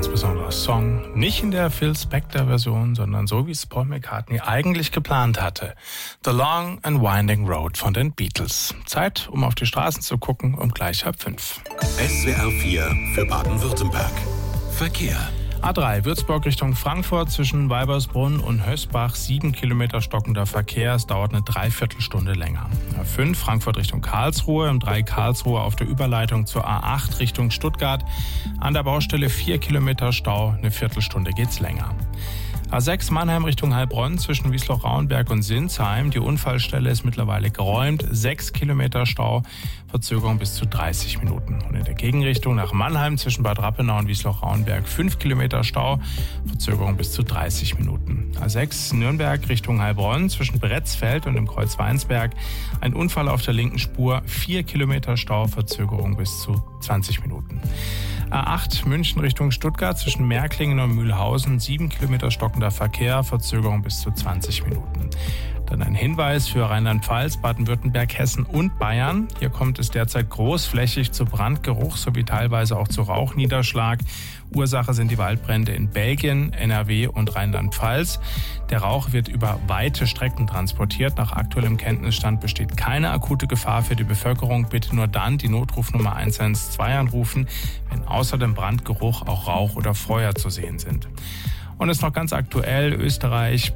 ganz besonderer Song. Nicht in der Phil Spector-Version, sondern so, wie es Paul McCartney eigentlich geplant hatte. The Long and Winding Road von den Beatles. Zeit, um auf die Straßen zu gucken, um gleich 4:30. SWR 4 für Baden-Württemberg. Verkehr. A3 Würzburg Richtung Frankfurt zwischen Weibersbrunn und Hösbach 7 Kilometer stockender Verkehr. Es dauert eine Dreiviertelstunde länger. A5 Frankfurt Richtung Karlsruhe, M3 Karlsruhe auf der Überleitung zur A8 Richtung Stuttgart. An der Baustelle 4 Kilometer Stau, eine Viertelstunde geht's länger. A6 Mannheim Richtung Heilbronn zwischen Wiesloch-Rauenberg und Sinsheim. Die Unfallstelle ist mittlerweile geräumt. 6 Kilometer Stau, Verzögerung bis zu 30 Minuten. Und in der Gegenrichtung nach Mannheim zwischen Bad Rappenau und Wiesloch-Rauenberg 5 Kilometer Stau, Verzögerung bis zu 30 Minuten. A6 Nürnberg Richtung Heilbronn zwischen Bretzfeld und dem Kreuz Weinsberg. Ein Unfall auf der linken Spur, 4 Kilometer Stau, Verzögerung bis zu 20 Minuten. A8 München Richtung Stuttgart zwischen Märklingen und Mühlhausen 7 Kilometer stockender Verkehr, Verzögerung bis zu 20 Minuten. Dann ein Hinweis für Rheinland-Pfalz, Baden-Württemberg, Hessen und Bayern. Hier kommt es derzeit großflächig zu Brandgeruch sowie teilweise auch zu Rauchniederschlag. Ursache sind die Waldbrände in Belgien, NRW und Rheinland-Pfalz. Der Rauch wird über weite Strecken transportiert. Nach aktuellem Kenntnisstand besteht keine akute Gefahr für die Bevölkerung. Bitte nur dann die Notrufnummer 112 anrufen, wenn außer dem Brandgeruch auch Rauch oder Feuer zu sehen sind. Und ist noch ganz aktuell, Österreich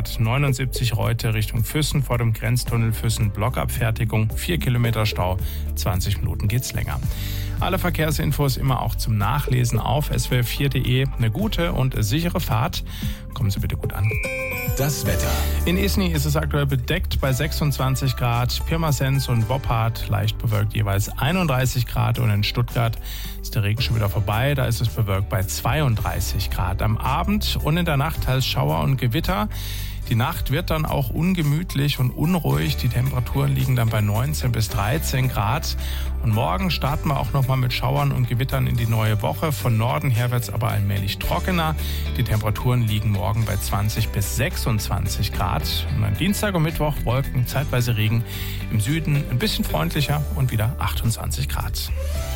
B179 Reute Richtung Füssen vor dem Grenztunnel Füssen, Blockabfertigung, 4 Kilometer Stau, 20 Minuten geht's länger. Alle Verkehrsinfos immer auch zum Nachlesen auf swr4.de. Eine gute und sichere Fahrt. Kommen Sie bitte gut an. Das Wetter. In Isny ist es aktuell bedeckt bei 26 Grad, Pirmasens und Boppard leicht bewölkt jeweils 31 Grad und in Stuttgart ist der Regen schon wieder vorbei, da ist es bewölkt bei 32 Grad. Am Abend und in der Nacht teils Schauer und Gewitter. Die Nacht wird dann auch ungemütlich und unruhig. Die Temperaturen liegen dann bei 19 bis 13 Grad. Und morgen starten wir auch nochmal mit Schauern und Gewittern in die neue Woche. Von Norden her wird es aber allmählich trockener. Die Temperaturen liegen morgen bei 20 bis 26 Grad. Und am Dienstag und Mittwoch Wolken, zeitweise Regen. Im Süden ein bisschen freundlicher und wieder 28 Grad.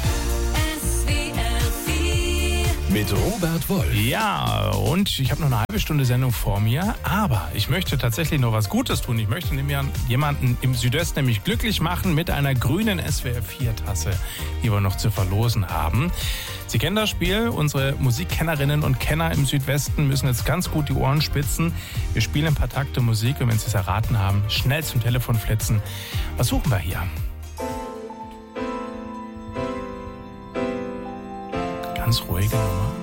Mit Robert Wolf. Ja, und ich habe noch eine halbe Stunde Sendung vor mir, aber ich möchte tatsächlich noch was Gutes tun. Ich möchte jemanden im Südwesten nämlich glücklich machen mit einer grünen SWR4-Tasse, die wir noch zu verlosen haben. Sie kennen das Spiel. Unsere Musikkennerinnen und Kenner im Südwesten müssen jetzt ganz gut die Ohren spitzen. Wir spielen ein paar Takte Musik und wenn Sie es erraten haben, schnell zum Telefon flitzen. Was suchen wir hier? Ganz ruhige Nummer.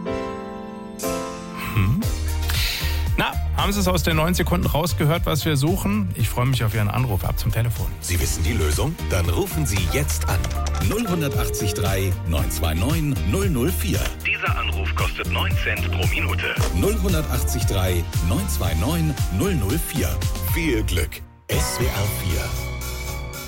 Na, haben Sie es aus den 9 Sekunden rausgehört, was wir suchen? Ich freue mich auf Ihren Anruf. Ab zum Telefon. Sie wissen die Lösung? Dann rufen Sie jetzt an. 0183 929 004. Dieser Anruf kostet 9 Cent pro Minute. 0183 929 004. Viel Glück. SWR 4